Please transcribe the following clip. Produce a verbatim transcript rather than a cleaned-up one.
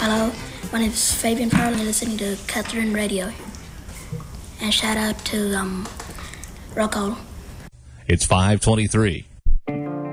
Hello, my name is Fabian Powell and you're listening to Catherine Radio. And shout out to um, Rocco. It's five twenty-three.